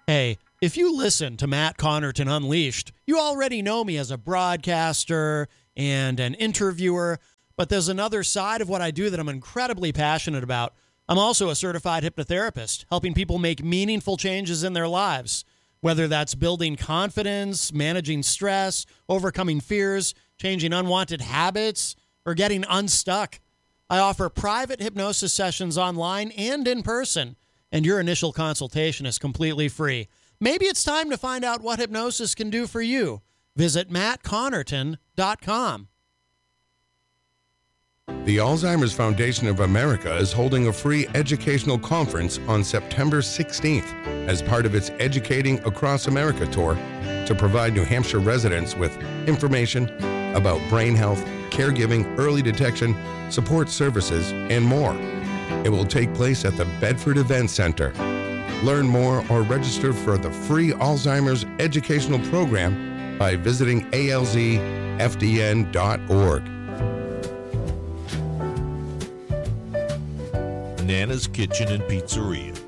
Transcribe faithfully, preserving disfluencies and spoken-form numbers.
Hey, if you listen to Matt Connerton Unleashed, you already know me as a broadcaster and an interviewer, but there's another side of what I do that I'm incredibly passionate about. I'm also a certified hypnotherapist, helping people make meaningful changes in their lives, whether that's building confidence, managing stress, overcoming fears, changing unwanted habits, or getting unstuck. I offer private hypnosis sessions online and in person, and your initial consultation is completely free. Maybe it's time to find out what hypnosis can do for you. Visit matt connerton dot com. The Alzheimer's Foundation of America is holding a free educational conference on September sixteenth as part of its Educating Across America tour to provide New Hampshire residents with information about brain health, caregiving, early detection, support services, and more. It will take place at the Bedford Event Center. Learn more or register for the free Alzheimer's educational program by visiting A L Z F D N dot org. Nana's Kitchen and Pizzeria,